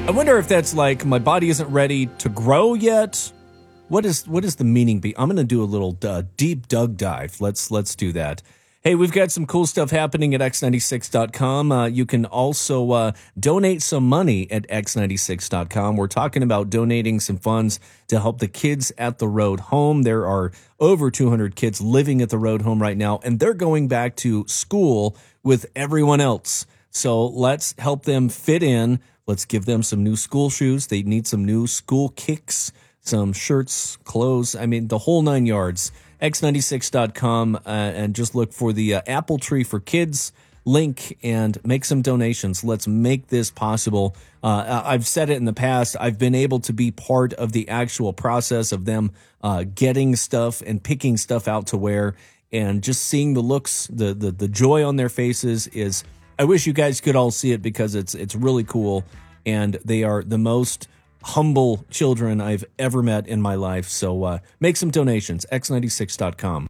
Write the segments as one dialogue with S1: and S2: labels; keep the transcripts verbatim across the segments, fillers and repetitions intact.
S1: I wonder if that's like my body isn't ready to grow yet. What is what is the meaning be? I'm going to do a little uh, deep Doug dive. Let's let's do that. Hey, we've got some cool stuff happening at x ninety-six dot com. Uh, you can also uh, donate some money at x ninety-six dot com. We're talking about donating some funds to help the kids at the Road Home. There are over two hundred kids living at the Road Home right now, and they're going back to school with everyone else. So let's help them fit in. Let's give them some new school shoes. They need some new school kicks, some shirts, clothes. I mean, the whole nine yards. x ninety-six dot com uh, and just look for the uh, Apple Tree for Kids link and make some donations. Let's make this possible. Uh, I've said it in the past. I've been able to be part of the actual process of them uh, getting stuff and picking stuff out to wear, and just seeing the looks, the, the the joy on their faces is. I wish you guys could all see it because it's it's really cool, and they are the most humble children I've ever met in my life. So uh, make some donations, x ninety-six dot com.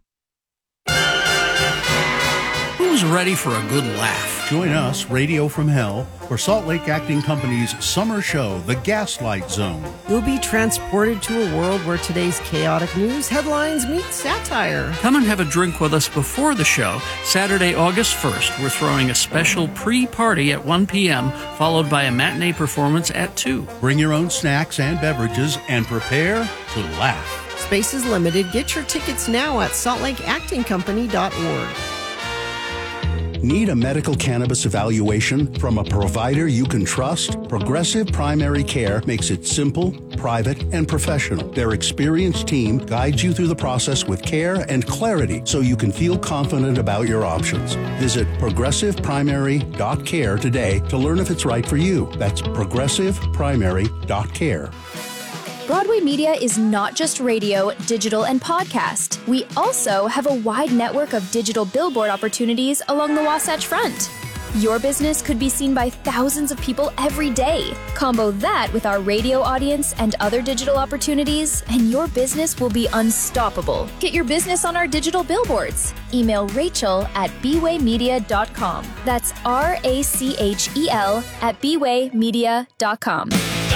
S2: Who's ready for a good laugh?
S3: Join us, Radio from Hell, for Salt Lake Acting Company's summer show, The Gaslight Zone.
S4: You'll be transported to a world where today's chaotic news headlines meet satire.
S2: Come and have a drink with us before the show. Saturday, August first, we're throwing a special pre-party at one p.m., followed by a matinee performance at two.
S3: Bring your own snacks and beverages and prepare to laugh.
S4: Space is limited. Get your tickets now at salt lake acting company dot org.
S3: Need a medical cannabis evaluation from a provider you can trust? Progressive Primary Care makes it simple, private, and professional. Their experienced team guides you through the process with care and clarity so you can feel confident about your options. Visit progressive primary dot care today to learn if it's right for you. That's progressive primary dot care.
S5: Broadway Media is not just radio, digital, and podcast. We also have a wide network of digital billboard opportunities along the Wasatch Front. Your business could be seen by thousands of people every day. Combo that with our radio audience and other digital opportunities, and your business will be unstoppable. Get your business on our digital billboards. Email Rachel at b way media dot com. That's R A C H E L at b way media dot com.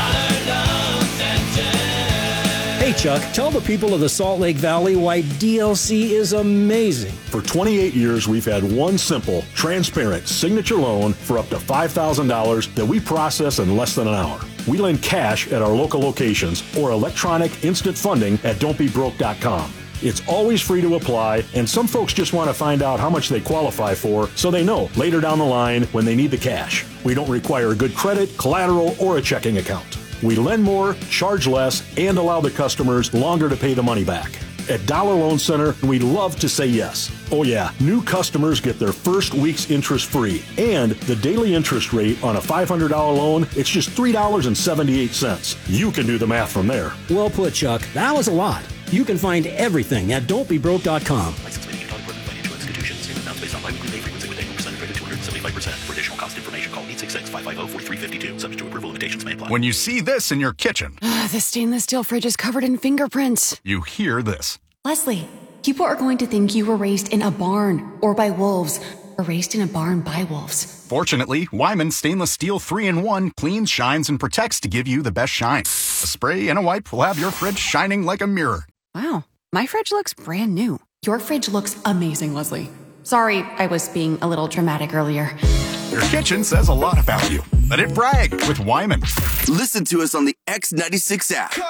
S6: Hey, Chuck, tell the people of the Salt Lake Valley why D L C is amazing.
S7: For twenty-eight years, we've had one simple, transparent signature loan for up to five thousand dollars that we process in less than an hour. We lend cash at our local locations or electronic instant funding at don't be broke dot com. It's always free to apply, and some folks just want to find out how much they qualify for so they know later down the line when they need the cash. We don't require good credit, collateral, or a checking account. We lend more, charge less, and allow the customers longer to pay the money back. At Dollar Loan Center, we love to say yes. Oh yeah, new customers get their first week's interest free. And the daily interest rate on a five hundred dollars loan, it's just three dollars and seventy-eight cents. You can do the math from there.
S6: Well put, Chuck. That was a lot. You can find everything at don't be broke dot com.
S8: License by the Utah Department of Financial Institutions. Statement amounts based on biweekly pay frequency with annual percentage rate of two hundred seventy-five percent. For additional cost information, call eight six six, five five zero, four three five two. Subject to approval, limitations may apply.
S9: When you see this in your kitchen,
S10: the stainless steel fridge is covered in fingerprints.
S9: You hear this.
S10: Leslie, people are going to think you were raised in a barn or by wolves or raised in a barn by wolves.
S9: Fortunately, Wyman Stainless Steel three in one cleans, shines, and protects to give you the best shine. A spray and a wipe will have your fridge shining like a mirror.
S10: Wow, my fridge looks brand new. Your fridge looks amazing, Leslie. Sorry, I was being a little dramatic earlier.
S9: Your kitchen says a lot about you. Let it brag with Wyman.
S11: Listen to us on the X ninety-six app.